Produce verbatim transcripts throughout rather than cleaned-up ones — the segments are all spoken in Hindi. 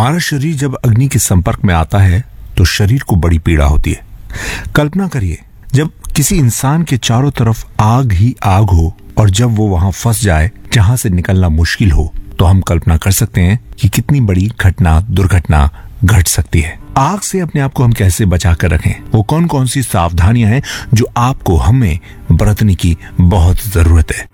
हमारा शरीर जब अग्नि के संपर्क में आता है तो शरीर को बड़ी पीड़ा होती है। कल्पना करिए, जब किसी इंसान के चारों तरफ आग ही आग हो और जब वो वहां फंस जाए जहां से निकलना मुश्किल हो, तो हम कल्पना कर सकते हैं कि कितनी बड़ी घटना दुर्घटना घट सकती है। आग से अपने आप को हम कैसे बचा कर रखें, वो कौन कौन सी सावधानियां हैं जो आपको हमें बरतने की बहुत जरूरत है।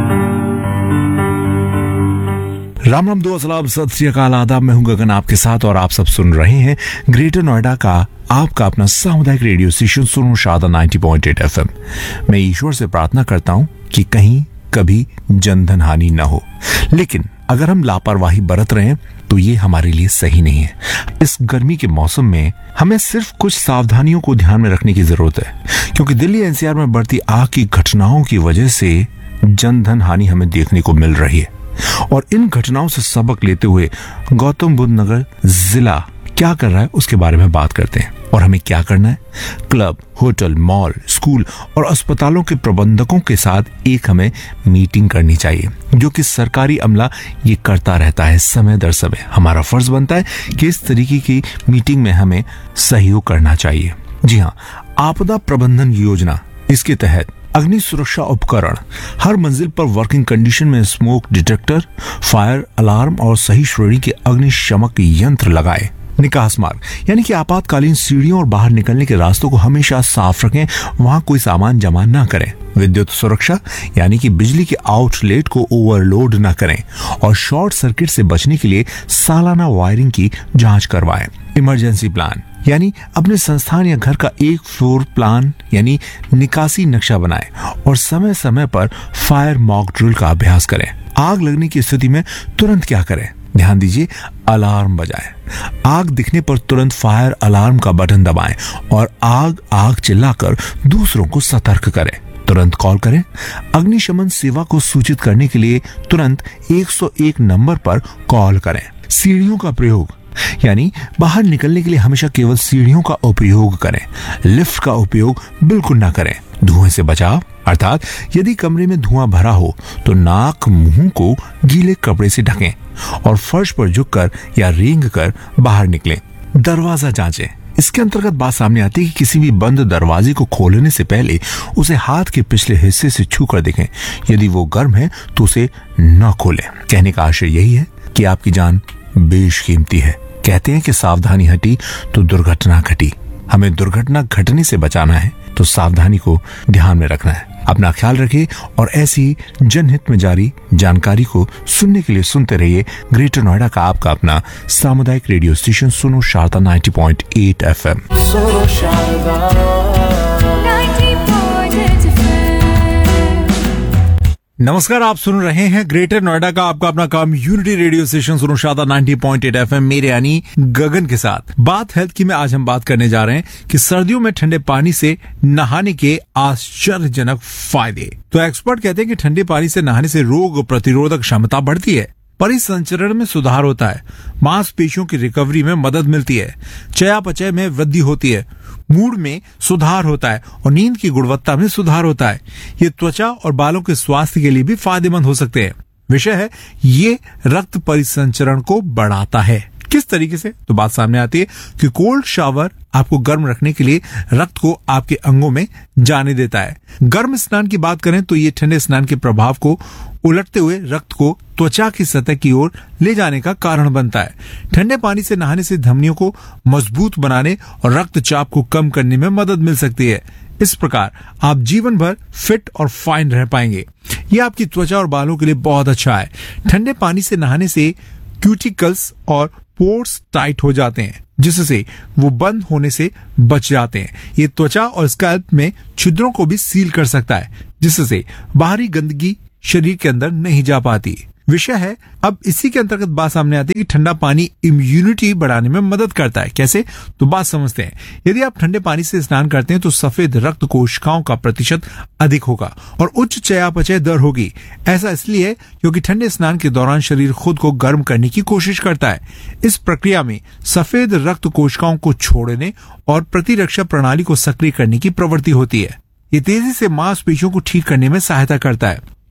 राम राम दो असलाम सत श्री अकाल आदाब। मैं हूं गगन आपके साथ और आप सब सुन रहे हैं ग्रेटर नोएडा का आपका अपना सामुदायिक रेडियो स्टेशन सुनो शादा नब्बे पॉइंट आठ एफ एम। मैं ईश्वर से प्रार्थना करता हूं कि कहीं कभी जनधन हानि न हो, लेकिन अगर हम लापरवाही बरत रहे हैं तो ये हमारे लिए सही नहीं है। इस गर्मी के मौसम में हमें सिर्फ कुछ सावधानियों को ध्यान में रखने की जरूरत है, क्योंकि दिल्ली एन सी आर में बढ़ती आग की घटनाओं की वजह से जनधन हानि हमें देखने को मिल रही है। और इन घटनाओं से सबक लेते हुए गौतम बुद्ध नगर जिला क्या कर रहा है उसके बारे में बात करते हैं। और हमें क्या करना है, क्लब, होटल, मॉल, स्कूल और अस्पतालों के प्रबंधकों के साथ एक हमें मीटिंग करनी चाहिए, जो कि सरकारी अमला ये करता रहता है समय दर समय। हमारा फर्ज बनता है कि इस तरीके की मीटिंग में हमें सहयोग करना चाहिए। जी हाँ, आपदा प्रबंधन योजना, इसके तहत अग्नि सुरक्षा उपकरण हर मंजिल पर वर्किंग कंडीशन में स्मोक डिटेक्टर, फायर अलार्म और सही श्रेणी के अग्निशमक यंत्र लगाए। निकास मार्ग यानी कि आपातकालीन सीढ़ियों और बाहर निकलने के रास्तों को हमेशा साफ रखें, वहां कोई सामान जमा न करें। विद्युत सुरक्षा यानी कि बिजली के आउटलेट को ओवरलोड न करें और शॉर्ट सर्किट से बचने के लिए सालाना वायरिंग की जांच करवाएं। इमरजेंसी प्लान यानी अपने संस्थान या घर का एक फ्लोर प्लान यानी निकासी नक्शा बनाएं और समय समय पर फायर मॉक ड्रिल का अभ्यास करें। आग लगने की स्थिति में तुरंत क्या करें, ध्यान दीजिए, अलार्म बजाएं। आग दिखने पर तुरंत फायर अलार्म का बटन दबाएं और आग आग चिल्लाकर दूसरों को सतर्क करें। तुरंत कॉल करें। अग्निशमन सेवा को सूचित करने के लिए तुरंत एक सौ एक नंबर पर कॉल करें। सीढ़ियों का प्रयोग यानी बाहर निकलने के लिए हमेशा केवल सीढ़ियों का उपयोग करें, लिफ्ट का उपयोग बिल्कुल ना करें। धुएं से बचाव अर्थात यदि कमरे में धुआं भरा हो तो नाक मुंह को गीले कपड़े से ढकें और फर्श पर झुककर या रेंग कर बाहर निकलें। दरवाजा जांचें, इसके अंतर्गत बात सामने आती है कि किसी भी बंद दरवाजे को खोलने से पहले उसे हाथ के पिछले हिस्से से छू कर देखें। यदि वो गर्म है तो उसे न खोलें। कहने का आशय यही है कि आपकी जान बेशकीमती है। कहते हैं कि सावधानी हटी तो दुर्घटना घटी। हमें दुर्घटना घटने से बचाना है तो सावधानी को ध्यान में रखना है। अपना ख्याल रखिए और ऐसी जनहित में जारी जानकारी को सुनने के लिए सुनते रहिए ग्रेटर नोएडा का आपका अपना सामुदायिक रेडियो स्टेशन सुनो शारदा नब्बे पॉइंट आठ एफ एम। सुनो शारदा नब्बे पॉइंट आठ एफ एम। नमस्कार, आप सुन रहे हैं ग्रेटर नोएडा का आपका अपना कम्युनिटी रेडियो स्टेशन सुनो शारदा नब्बे पॉइंट आठ एफ एम, मेरे यानी गगन के साथ। बात हेल्थ की में आज हम बात करने जा रहे हैं कि सर्दियों में ठंडे पानी से नहाने के आश्चर्यजनक फायदे। तो एक्सपर्ट कहते हैं कि ठंडे पानी से नहाने से रोग प्रतिरोधक क्षमता बढ़ती है, परिसंचरण में सुधार होता है, मांसपेशियों की रिकवरी में मदद मिलती है, चयापचय में वृद्धि होती है, मूड में सुधार होता है और नींद की गुणवत्ता में सुधार होता है। ये त्वचा और बालों के स्वास्थ्य के लिए भी फायदेमंद हो सकते हैं। विषय है ये रक्त परिसंचरण को बढ़ाता है। किस तरीके से, तो बात सामने आती है कि कोल्ड शावर आपको गर्म रखने के लिए रक्त को आपके अंगों में जाने देता है। गर्म स्नान की बात करें तो ये ठंडे स्नान के प्रभाव को उलटते हुए रक्त को त्वचा की सतह की ओर ले जाने का कारण बनता है। ठंडे पानी से नहाने से धमनियों को मजबूत बनाने और रक्तचाप को कम करने में मदद मिल सकती है। इस प्रकार आप जीवन भर फिट और फाइन रह पाएंगे। ये आपकी त्वचा और बालों के लिए बहुत अच्छा है। ठंडे पानी से नहाने से क्यूटिकल्स और पोर्स टाइट हो जाते हैं, जिससे वो बंद होने से बच जाते हैं। ये त्वचा और स्कैल्प में छिद्रों को भी सील कर सकता है, जिससे बाहरी गंदगी शरीर के अंदर नहीं जा पाती। विषय है अब इसी के अंतर्गत बात सामने आती है कि ठंडा पानी इम्यूनिटी बढ़ाने में मदद करता है। कैसे, तो बात समझते हैं। यदि आप ठंडे पानी से स्नान करते हैं तो सफेद रक्त कोशिकाओं का प्रतिशत अधिक होगा और उच्च चयापचय दर होगी। ऐसा इसलिए क्योंकि ठंडे स्नान के दौरान शरीर खुद को गर्म करने की कोशिश करता है। इस प्रक्रिया में सफेद रक्त कोशिकाओं को छोड़ने और प्रतिरक्षा प्रणाली को सक्रिय करने की प्रवृत्ति होती है। ये तेजी से मांसपेशियों को ठीक करने में सहायता करता है।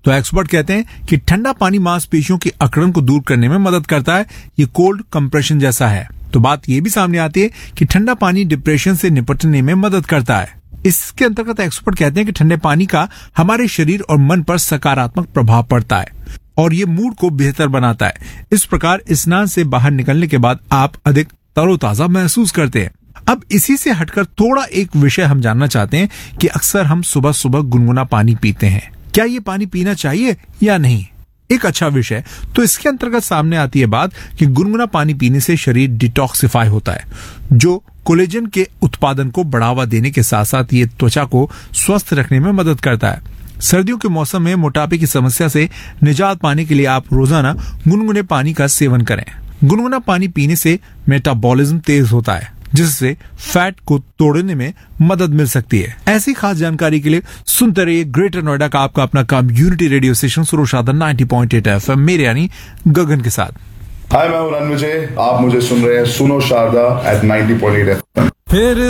तो एक्सपर्ट कहते हैं कि ठंडा पानी मांसपेशियों की अकड़न को दूर करने में मदद करता है। ये कोल्ड कंप्रेशन जैसा है। तो बात ये भी सामने आती है कि ठंडा पानी डिप्रेशन से निपटने में मदद करता है। इसके अंतर्गत एक्सपर्ट कहते हैं कि ठंडे पानी का हमारे शरीर और मन पर सकारात्मक प्रभाव पड़ता है और ये मूड को बेहतर बनाता है। इस प्रकार स्नान से बाहर निकलने के बाद आप अधिक तरोताजा महसूस करते हैं। अब इसी से हटकर थोड़ा एक विषय हम जानना चाहते हैं कि अक्सर हम सुबह सुबह गुनगुना पानी पीते हैं। क्या ये पानी पीना चाहिए या नहीं? एक अच्छा विषय। तो इसके अंतर्गत सामने आती है बात कि गुनगुना पानी पीने से शरीर डिटॉक्सिफाई होता है, जो कोलेजन के उत्पादन को बढ़ावा देने के साथ साथ ये त्वचा को स्वस्थ रखने में मदद करता है। सर्दियों के मौसम में मोटापे की समस्या से निजात पाने के लिए आप रोजाना गुनगुने पानी का सेवन करें। गुनगुना पानी पीने से मेटाबॉलिज्म तेज होता है, जिससे फैट को तोड़ने में मदद मिल सकती है। ऐसी खास जानकारी के लिए सुनते रहिए ग्रेटर नोएडा का आपका अपना कम्युनिटी रेडियो स्टेशन सुनो Sharda ninety point eight F M, मेरे यानी गगन के साथ। हाय, मैं हूं रणविजय। आप मुझे सुन रहे हैं सुनो Sharda eight ninety point eight F M. फिर